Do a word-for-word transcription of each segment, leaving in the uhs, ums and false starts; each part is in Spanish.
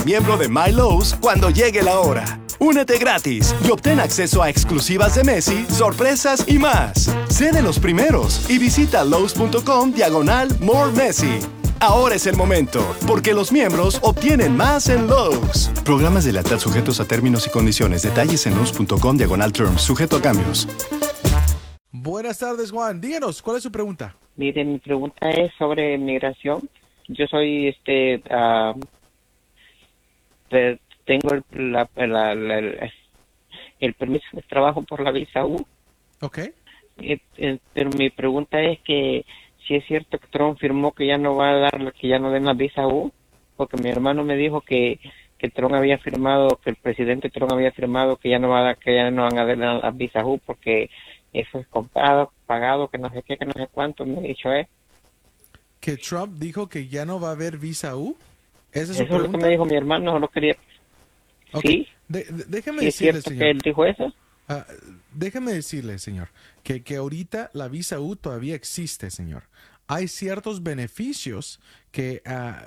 miembro de My Lowe's cuando llegue la hora. Únete gratis y obtén acceso a exclusivas de Messi, sorpresas y más. Sé de los primeros y visita Lowe's.com diagonal More Messi. Ahora es el momento, porque los miembros obtienen más en Lowe's. Programas de lealtad sujetos a términos y condiciones. Detalles en Lowe's.com diagonal terms, sujeto a cambios. Buenas tardes, Juan. Díganos, ¿cuál es su pregunta? Mire, mi pregunta es sobre migración. Yo soy, este, uh, tengo el, la, la, la, el, el permiso de trabajo por la visa U. Ok. Eh, eh, pero mi pregunta es que si es cierto que Trump firmó que ya no va a dar, que ya no den la visa U, porque mi hermano me dijo que, que Trump había firmado, que el presidente Trump había firmado que ya no va a dar, que ya no van a dar la visa U porque eso es comprado, pagado, que no sé qué, que no sé cuánto, me ha dicho él. ¿Que Trump dijo que ya no va a haber visa U? ¿Esa es Eso su es lo pregunta? que me dijo mi hermano, no quería. Okay. Sí. De, de, déjeme ¿Sí decirle, es cierto señor. que él dijo eso? Uh, déjeme decirle, señor, que, que ahorita la visa U todavía existe, señor. Hay ciertos beneficios que... Uh,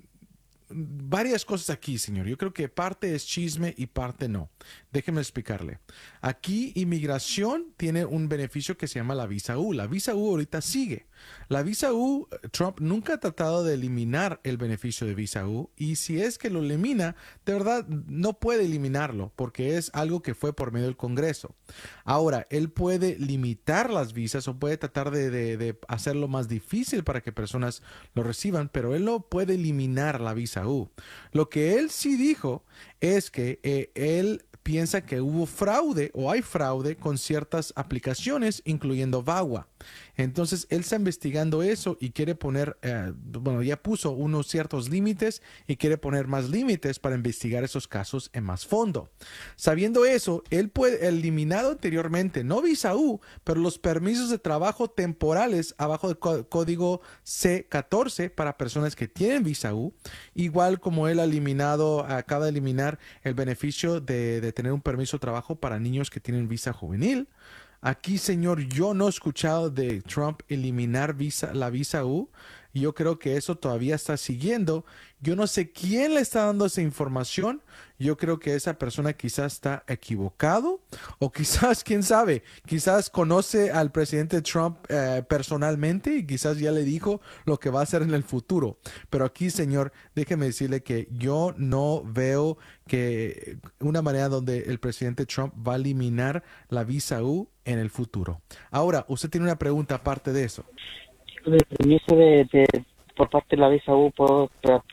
varias cosas aquí, señor. Yo creo que parte es chisme y parte no. Déjeme explicarle. Aquí inmigración tiene un beneficio que se llama la visa U. La visa U ahorita sigue. La visa U, Trump nunca ha tratado de eliminar el beneficio de visa U, y si es que lo elimina, de verdad no puede eliminarlo porque es algo que fue por medio del Congreso. Ahora, él puede limitar las visas o puede tratar de, de, de hacerlo más difícil para que personas lo reciban, pero él no puede eliminar la visa U. Lo que él sí dijo es que eh, él piensa que hubo fraude o hay fraude con ciertas aplicaciones, incluyendo VAWA. Entonces, él está investigando eso y quiere poner, eh, bueno, ya puso unos ciertos límites y quiere poner más límites para investigar esos casos en más fondo. Sabiendo eso, él puede eliminado anteriormente, no visa U, pero los permisos de trabajo temporales abajo del código C catorce para personas que tienen visa U, igual como él ha eliminado, acaba de eliminar el beneficio de, de tener un permiso de trabajo para niños que tienen visa juvenil. Aquí, señor, yo no he escuchado de Trump eliminar visa, la visa U. Y yo creo que eso todavía está siguiendo. Yo no sé quién le está dando esa información. Yo creo que esa persona quizás está equivocado o quizás, quién sabe, quizás conoce al presidente Trump eh, personalmente y quizás ya le dijo lo que va a hacer en el futuro. Pero aquí, señor, déjeme decirle que yo no veo que una manera donde el presidente Trump va a eliminar la visa U en el futuro. Ahora, usted tiene una pregunta aparte de eso. El permiso de, de por parte de la visa U, ¿puedo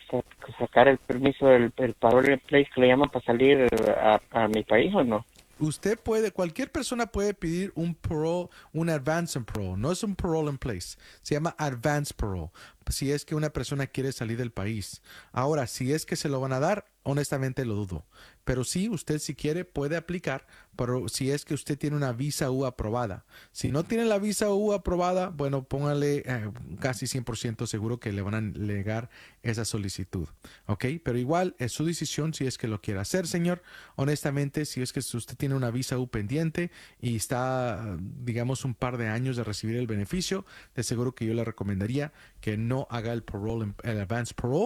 sacar el permiso del el parole in place que le llaman para salir a, a mi país o no? Usted puede, cualquier persona puede pedir un parole, un advance in parole. No es un parole in place, se llama advance parole, si es que una persona quiere salir del país. Ahora, si es que se lo van a dar, honestamente lo dudo. Pero sí, usted si quiere puede aplicar, pero si es que usted tiene una visa U aprobada. Si no tiene la visa U aprobada, bueno, póngale eh, casi cien por ciento seguro que le van a negar esa solicitud. ¿Ok? Pero igual es su decisión si es que lo quiere hacer, señor. Honestamente, si es que usted tiene una visa U pendiente y está, digamos, un par de años de recibir el beneficio, de seguro que yo le recomendaría que no haga el parole, el advance parole,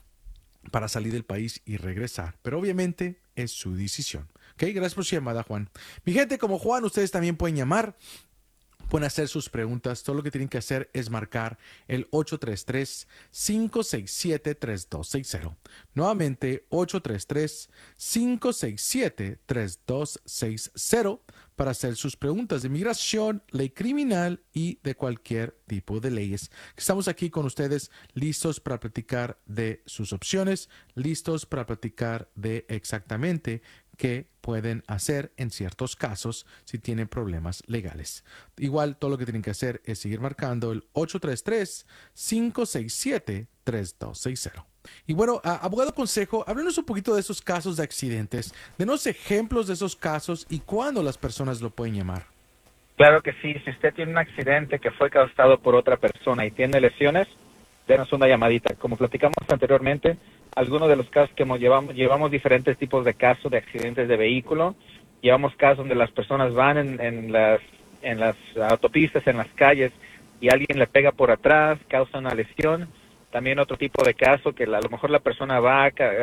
para salir del país y regresar. Pero obviamente es su decisión. Ok, gracias por su llamada, Juan. Mi gente, como Juan, ustedes también pueden llamar, pueden hacer sus preguntas. Todo lo que tienen que hacer es marcar el ocho tres tres, cinco seis siete, tres dos seis cero. Nuevamente, ocho tres tres, cinco seis siete, tres dos seis cero para hacer sus preguntas de migración, ley criminal y de cualquier tipo de leyes. Estamos aquí con ustedes listos para platicar de sus opciones, listos para platicar de exactamente qué pueden hacer en ciertos casos si tienen problemas legales. Igual, todo lo que tienen que hacer es seguir marcando el ocho tres tres, cinco seis siete, tres dos seis cero. Y bueno, uh, abogado Consejo, háblenos un poquito de esos casos de accidentes. Denos ejemplos de esos casos y cuándo las personas lo pueden llamar. Claro que sí. Si usted tiene un accidente que fue causado por otra persona y tiene lesiones, denos una llamadita. Como platicamos anteriormente, algunos de los casos que hemos, llevamos, llevamos diferentes tipos de casos de accidentes de vehículo. Llevamos casos donde las personas van en, en, las, en las autopistas, en las calles, y alguien le pega por atrás, causa una lesión. También otro tipo de caso que la, a lo mejor la persona va